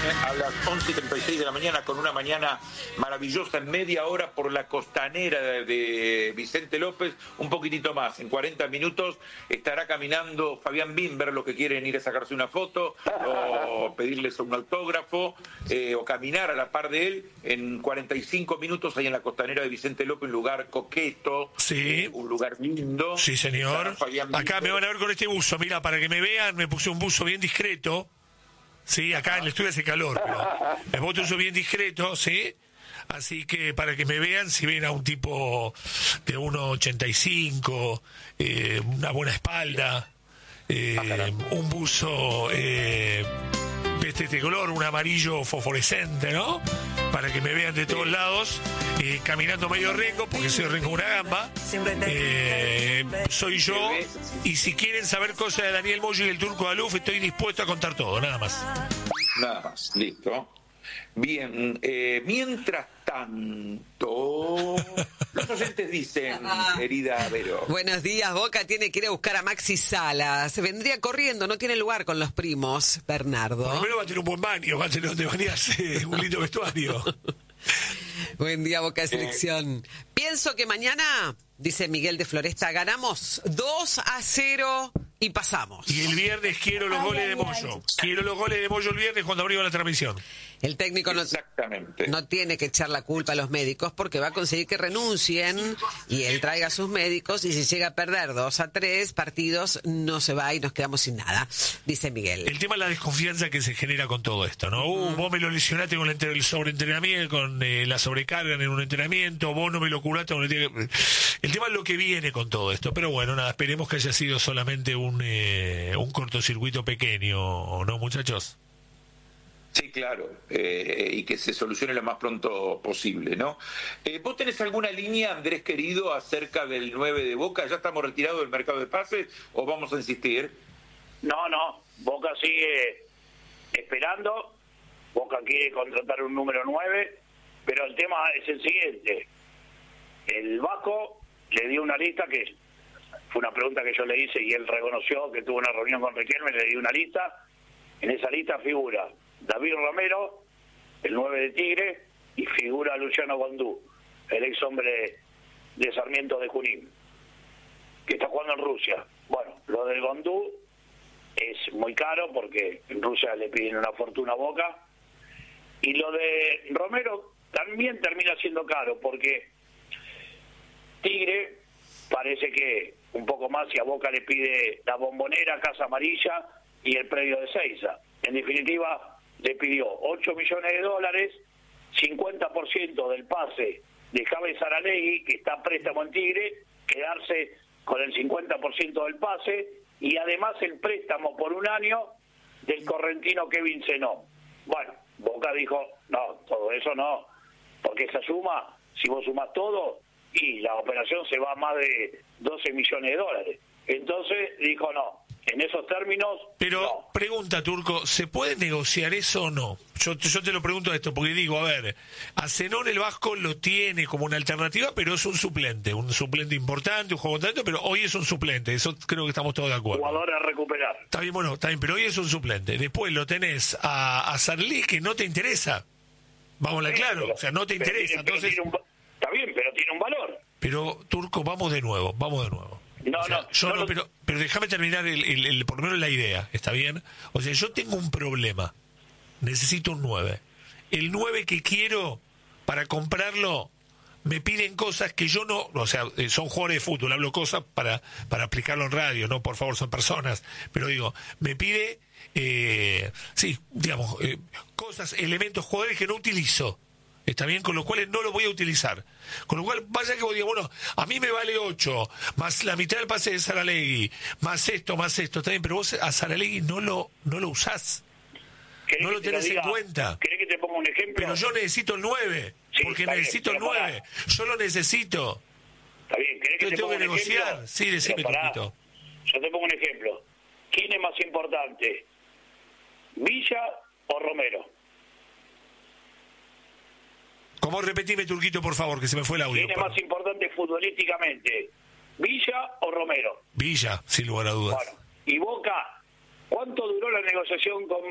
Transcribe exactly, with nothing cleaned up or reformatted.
a las once y treinta y seis de la mañana con una mañana maravillosa en media hora por la costanera de Vicente López, un poquitito más, en cuarenta minutos estará caminando Fabián Bimber, los que quieren ir a sacarse una foto o pedirles un autógrafo eh, o caminar a la par de él en cuarenta y cinco minutos ahí en la costanera de Vicente López, un lugar coqueto, sí, eh, un lugar lindo. Sí, señor. Acá me van a ver con este buzo, mira, para que me vean, me puse un buzo bien discreto. Sí, acá en el estudio hace calor, pero me puse un buzo bien discreto, sí. Así que para que me vean, si ven a un tipo de uno ochenta y cinco, eh, una buena espalda, eh, un buzo eh, de este color, un amarillo fosforescente, ¿no? Para que me vean de todos lados, eh, caminando medio rengo, porque soy rengo una gamba. Eh, soy yo, y si quieren saber cosas de Daniel Moyo y el Turco Aluf, estoy dispuesto a contar todo, nada más. Nada más, listo. Bien, eh, mientras tanto, los oyentes dicen, querida Vero. Buenos días, Boca tiene que ir a buscar a Maxi Sala. Se vendría corriendo, no tiene lugar con los primos, Bernardo. Por lo menos va a tener un buen baño, va a tener donde bañarse, un lindo vestuario. Buen día, Boca de Selección. Eh. Pienso que mañana, dice Miguel de Floresta, ganamos dos a cero y pasamos. Y el viernes quiero los ay, goles ay, de Moyo. Ay. Quiero los goles de Moyo el viernes cuando abrigo la transmisión. El técnico no, no tiene que echar la culpa a los médicos porque va a conseguir que renuncien y él traiga a sus médicos, y si llega a perder dos a tres partidos no se va y nos quedamos sin nada, dice Miguel. El tema es la desconfianza que se genera con todo esto, ¿no? Uh, vos me lo lesionaste con el, el sobreentrenamiento, con eh, la sobrecarga en un entrenamiento, vos no me lo curaste con el... El tema es lo que viene con todo esto, pero bueno, nada, esperemos que haya sido solamente un, eh, un cortocircuito pequeño, ¿no, muchachos? Sí, claro, eh, y que se solucione lo más pronto posible, ¿no? Eh, ¿Vos tenés alguna línea, Andrés querido, acerca del nueve de Boca? ¿Ya estamos retirados del mercado de pases o vamos a insistir? No, no, Boca sigue esperando, Boca quiere contratar un número nueve, pero el tema es el siguiente. El Vasco le dio una lista que fue una pregunta que yo le hice y él reconoció que tuvo una reunión con Riquelme, le dio una lista. En esa lista figura David Romero, el nueve de Tigre, y figura Luciano Gondú, el ex hombre de Sarmiento de Junín, que está jugando en Rusia. Bueno, lo del Gondú es muy caro porque en Rusia le piden una fortuna a Boca, y lo de Romero también termina siendo caro porque Tigre parece que un poco más, y a Boca le pide la Bombonera, Casa Amarilla y el predio de Seiza. En definitiva, le pidió ocho millones de dólares, cincuenta por ciento del pase de Javier Saralegui, que está a préstamo en Tigre, quedarse con el cincuenta por ciento del pase, y además el préstamo por un año del correntino Kevin Zenó. Bueno, Boca dijo, no, todo eso no, porque esa suma, si vos sumás todo, y la operación se va a más de doce millones de dólares. Entonces dijo, no, en esos términos... Pero, no. Pregunta, Turco, ¿se puede negociar eso o no? Yo, yo te lo pregunto esto, porque digo, a ver, a Zenón el Vasco lo tiene como una alternativa, pero es un suplente, un suplente importante, un juego talento, pero hoy es un suplente, eso creo que estamos todos de acuerdo. Jugador a recuperar. Está bien, bueno, está bien, pero hoy es un suplente. Después lo tenés a, a Sarli, que no te interesa. Vamos a claro, pero, o sea, no te interesa, tiene, entonces... Un, está bien, pero tiene un valor. Pero, Turco, vamos de nuevo, vamos de nuevo. No, o sea, no, yo no, no, no, pero, pero déjame terminar el, el, el, por lo menos la idea, ¿está bien? O sea, yo tengo un problema. Necesito un nueve. El nueve que quiero para comprarlo, me piden cosas que yo no, o sea, son jugadores de fútbol, hablo cosas para, para aplicarlo en radio, no, por favor, son personas, pero digo, me pide, eh, sí, digamos, eh, cosas, elementos, jugadores que no utilizo. Está bien, con los cuales no lo voy a utilizar. Con lo cual, vaya que vos digas, bueno, a mí me vale ocho, más la mitad del pase de Saralegui, más esto, más esto, está bien, pero vos a Saralegui no lo, no lo usás. No lo tenés en cuenta. ¿Querés que te ponga un ejemplo? Pero yo necesito el nueve, sí, porque necesito bien, el nueve. Yo lo necesito. Está bien, ¿querés que te tengo ponga que un negociar? Ejemplo? Sí, decime, Turquito. Yo te pongo un ejemplo. ¿Quién es más importante? ¿Villa o Romero? ¿Cómo? Repetime, Turquito, por favor, que se me fue el audio. ¿Quién es más importante futbolísticamente? ¿Villa o Romero? Villa, sin lugar a dudas. Bueno, ¿y Boca? ¿Cuánto duró la negociación con